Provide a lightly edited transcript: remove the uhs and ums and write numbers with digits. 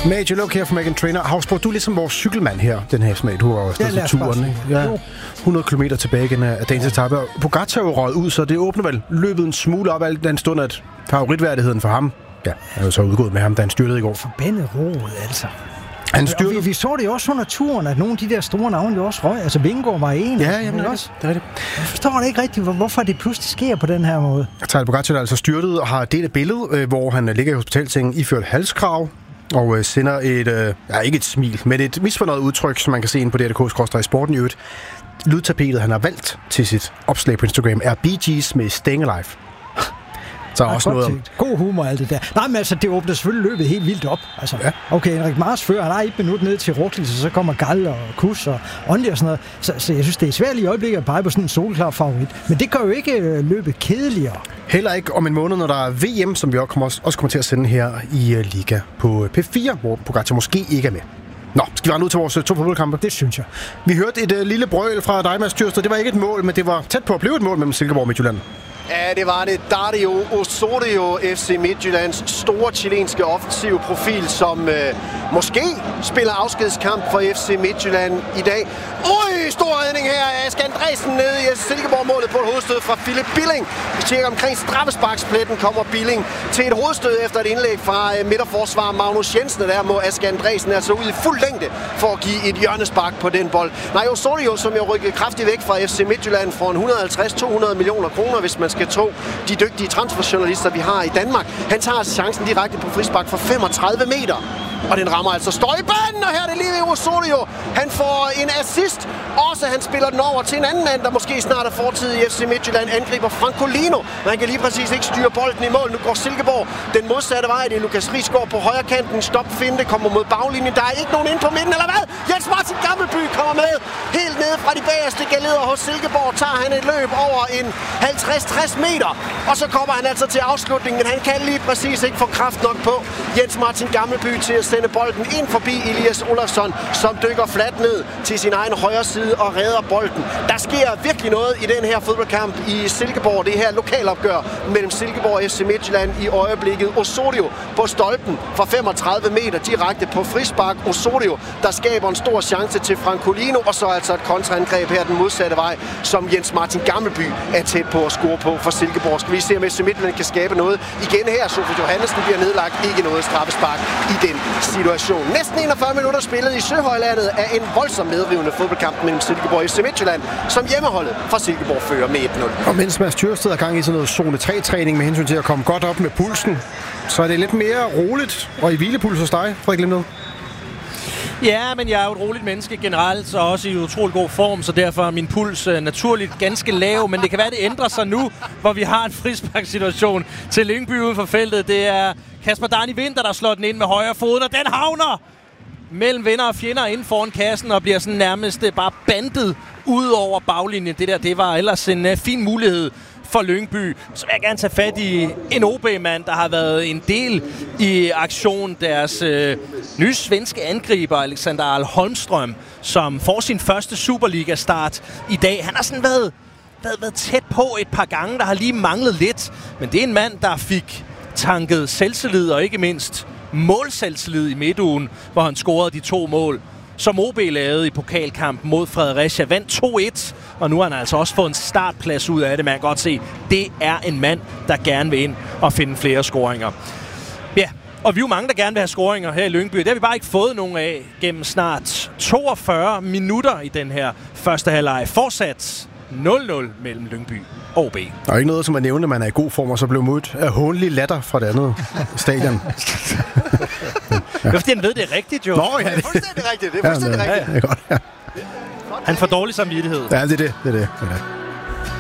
Major Look her fra Meghan Trainor. Havsborg, du er ligesom vores cykelmand her, den her smag. Du har jo stået til turen, ikke? Ja, 100 km tilbage igen af dagens etape. Pogačar er jo røget ud, så det åbner vel løbet en smule op, alt den stund, at favoritværdigheden for ham, ja, er jo så udgået med ham, da han styrtede i går. Forbandet roet, altså. Vi så det jo også under turen, at nogle af de der store navne jo også røg. Altså Vingegaard var en. Ja, jamen også. Det er det. Jeg forstår det ikke rigtigt, hvorfor det pludselig sker på den her måde. Tadej Pogačar er altså styrtet og har delt et billede, hvor han ligger i hospitalsengen iført halskrav og sender et, ikke et smil, men et misfornøjet udtryk, som man kan se inde på DRK/sporten i øvrigt. Lydtapetet, han har valgt til sit opslag på Instagram, er Bee Gees med Staying Alive. Så også noget om... God humor alt det der. Nej, men altså, det åbner selvfølgelig løbet helt vildt op. Altså, ja. Okay, Henrik Mars fører, han har 1 minut ned til Roglič, så kommer Gal og Kuss og Ondi og sådan noget. Så jeg synes, det er svært i øjeblikket at pege på sådan en solklar favorit. Men det gør jo ikke løbet kedeligere. Heller ikke om en måned, når der er VM, som vi også kommer til at sende her i Liga på P4, hvor Pogačar måske ikke er med. Nå, skal vi rende ud til vores 2 fodboldkampe? Det synes jeg. Vi hørte et lille brøl fra dig, Mads Tyrsted. Det var ikke et mål, men det var tæt på at blive et mål mellem Silkeborg og Midtjylland. Ja, det var det. Dario Osorio, FC Midtjyllands store chilenske offensive profil, som måske spiller afskedskamp for FC Midtjylland i dag. Stor redning her af Ask Andresen nede i Silkeborg-målet på et hovedstød fra Philip Billing. Vi tjekker omkring straffesparkspletten, kommer Billing til et hovedstød efter et indlæg fra midterforsvarer Magnus Jensen. Der må Ask Andresen altså ud i fuld længde for at give et hjørnespark på den bold. Nej, Osorio, som jo rykkede kraftigt væk fra FC Midtjylland for 150-200 millioner kroner, hvis man skal tro de dygtige transferjournalister, vi har i Danmark. Han tager chancen direkte på frispark fra 35 meter. Og den rammer altså støjbanen, og her er det lige ved Osorio. Han får en assist. Også han spiller den over til en anden mand, der måske snart er fortid i FC Midtjylland, angriber Francolino. Men han kan lige præcis ikke styre bolden i mål. Nu går Silkeborg den modsatte vej. Det er Lukas Rigsgaard på højre kanten. Stopfinte kommer mod baglinjen. Der er ikke nogen ind på midten, eller hvad? Jens Martin Gammelby kommer med. Helt nede fra de bagerste galeder hos Silkeborg tager han et løb over en 50-60 meter. Og så kommer han altså til afslutningen, men han kan lige præcis ikke få kraft nok på. Jens Martin Gammelby til at sende bolden ind forbi Elias Olafsson, som dykker fladt ned til sin egen højre side og redder bolden. Der sker virkelig noget i den her fodboldkamp i Silkeborg. Det her lokalopgør mellem Silkeborg og FC Midtjylland i øjeblikket. Osorio på stolpen fra 35 meter direkte på frispark. Osorio, der skaber en stor chance til Francolino, og så altså et kontraangreb her den modsatte vej, som Jens Martin Gammelby er tæt på at score på for Silkeborg. Skal vi se, om FC Midtjylland kan skabe noget igen her. Sofie Johannessen bliver nedlagt. Ikke noget straffespark i den situation. Næsten 41 minutter spillet i Søhøjlandet er en voldsomt medrivende fodboldkamp mellem Silkeborg og FC Midtjylland, som hjemmeholdet fra Silkeborg fører med 1-0. Og mens Mads Tyrsted er gang i sådan noget zone 3-træning med hensyn til at komme godt op med pulsen, så er det lidt mere roligt og i hvilepuls hos dig, Frederik Limned. Ja, men jeg er jo et roligt menneske generelt, og også i utrolig god form, så derfor er min puls naturligt ganske lav. Men det kan være, det ændrer sig nu, hvor vi har en frisparkssituation til Lyngby uden for feltet. Det er Kasper Dani Winther, der slår den ind med højre fod, og den havner mellem venner og fjender inden foran kassen og bliver sådan nærmest bare bandet ud over baglinjen. Det var ellers en fin mulighed for Lyngby. Så vil jeg gerne tage fat i en OB-mand, der har været en del i aktion. Deres nye svenske angriber, Alexander Ahl Holmström, som får sin første Superliga-start i dag. Han har sådan været tæt på et par gange, der har lige manglet lidt. Men det er en mand, der fik tanket selvtillid og ikke mindst målselvtillid i midtugen, hvor han scorede de 2 mål, som OB lavede i pokalkampen mod Fredericia. Vandt 2-1, og nu har han altså også fået en startplads ud af det. Man kan godt se, det er en mand, der gerne vil ind og finde flere scoringer. Ja, og vi er jo mange, der gerne vil have scoringer her i Lyngby. Det har vi bare ikke fået nogen af gennem snart 42 minutter i den her første halvleg. Fortsat 0-0 mellem Lyngby og OB. Der er ikke noget, som at nævne, at man er i god form, og så blev mødt af hånlig latter fra det andet stadion. Det er fordi, han ved, det er rigtigt, jo. Nå, ja, det er fuldstændig rigtigt. Det er fuldstændig rigtigt. Det er godt, ja. Han får dårlig samvittighed. Ja, det er det.